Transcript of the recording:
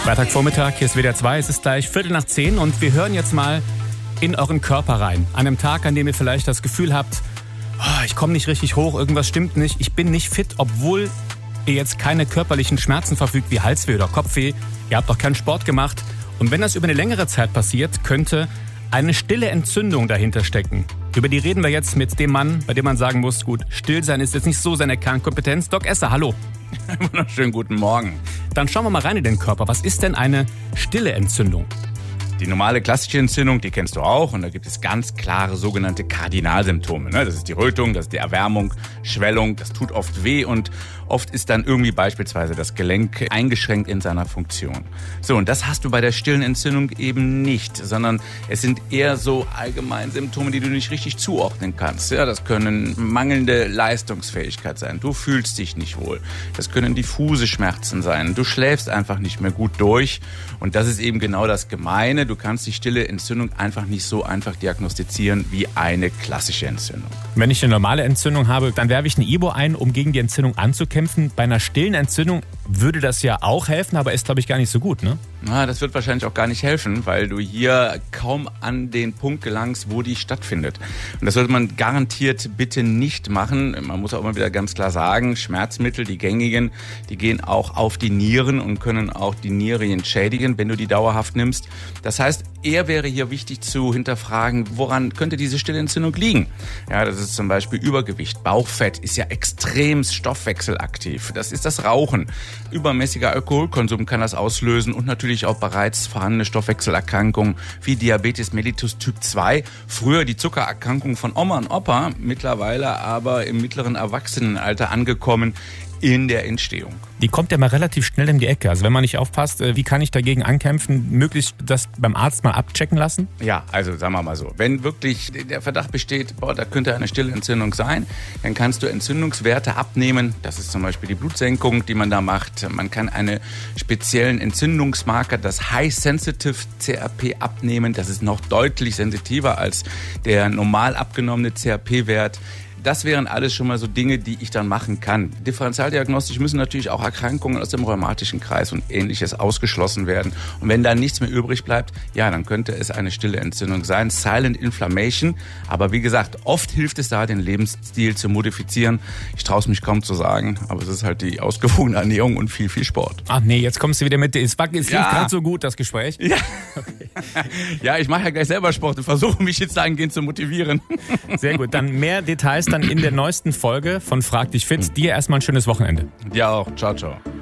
Freitagvormittag, hier ist WDR 2, es ist gleich 9:15 und wir hören jetzt mal in euren Körper rein. An einem Tag, an dem ihr vielleicht das Gefühl habt, ich komme nicht richtig hoch, irgendwas stimmt nicht, ich bin nicht fit, obwohl ihr jetzt keine körperlichen Schmerzen verfügt wie Halsweh oder Kopfweh, ihr habt auch keinen Sport gemacht. Und wenn das über eine längere Zeit passiert, könnte eine stille Entzündung dahinter stecken. Über die reden wir jetzt mit dem Mann, bei dem man sagen muss, gut, still sein ist jetzt nicht so seine Kernkompetenz. Doc Esser, hallo. Wunderschönen guten Morgen. Dann schauen wir mal rein in den Körper. Was ist denn eine stille Entzündung? Die normale klassische Entzündung, die kennst du auch. Und da gibt es ganz klare sogenannte Kardinalsymptome. Das ist die Rötung, das ist die Erwärmung, Schwellung. Das tut oft weh und oft ist dann irgendwie beispielsweise das Gelenk eingeschränkt in seiner Funktion. So, und das hast du bei der stillen Entzündung eben nicht, sondern es sind eher so allgemeine Symptome, die du nicht richtig zuordnen kannst. Ja, das können mangelnde Leistungsfähigkeit sein. Du fühlst dich nicht wohl. Das können diffuse Schmerzen sein. Du schläfst einfach nicht mehr gut durch. Und das ist eben genau das Gemeine. Du kannst die stille Entzündung einfach nicht so einfach diagnostizieren wie eine klassische Entzündung. Wenn ich eine normale Entzündung habe, dann werfe ich eine Ibo ein, um gegen die Entzündung anzukämpfen. Bei einer stillen Entzündung würde das ja auch helfen, aber ist, glaube ich, gar nicht so gut, ne? Na, das wird wahrscheinlich auch gar nicht helfen, weil du hier kaum an den Punkt gelangst, wo die stattfindet. Und das sollte man garantiert bitte nicht machen. Man muss auch immer wieder ganz klar sagen, Schmerzmittel, die gängigen, die gehen auch auf die Nieren und können auch die Nieren schädigen, wenn du die dauerhaft nimmst. Das heißt, eher wäre hier wichtig zu hinterfragen, woran könnte diese stille Entzündung liegen? Ja, das ist zum Beispiel Übergewicht. Bauchfett ist ja extrem stoffwechselaktiv. Das ist das Rauchen. Übermäßiger Alkoholkonsum kann das auslösen und natürlich auch bereits vorhandene Stoffwechselerkrankungen wie Diabetes mellitus Typ 2. Früher die Zuckererkrankung von Oma und Opa, mittlerweile aber im mittleren Erwachsenenalter angekommen in der Entstehung. Die kommt ja mal relativ schnell in die Ecke. Also wenn man nicht aufpasst, wie kann ich dagegen ankämpfen? Möglichst das beim Arzt mal abchecken lassen? Ja, also sagen wir mal so. Wenn wirklich der Verdacht besteht, da könnte eine stille Entzündung sein, dann kannst du Entzündungswerte abnehmen. Das ist zum Beispiel die Blutsenkung, die man da macht. Man kann einen speziellen Entzündungsmarker, das High Sensitive CRP, abnehmen. Das ist noch deutlich sensitiver als der normal abgenommene CRP-Wert. Das wären alles schon mal so Dinge, die ich dann machen kann. Differentialdiagnostisch müssen natürlich auch Erkrankungen aus dem rheumatischen Kreis und Ähnliches ausgeschlossen werden. Und wenn da nichts mehr übrig bleibt, ja, dann könnte es eine stille Entzündung sein. Silent Inflammation. Aber wie gesagt, oft hilft es da, den Lebensstil zu modifizieren. Ich traue es mich kaum zu sagen, aber es ist halt die ausgewogene Ernährung und viel, viel Sport. Ach nee, jetzt kommst du wieder mit. Es lief gerade so gut, das Gespräch. Ja, okay. Ja, ich mache ja gleich selber Sport und versuche mich jetzt dahingehend zu motivieren. Sehr gut, dann mehr Details dann in der neuesten Folge von Frag dich fit. Dir erstmal ein schönes Wochenende. Dir auch. Ciao, ciao.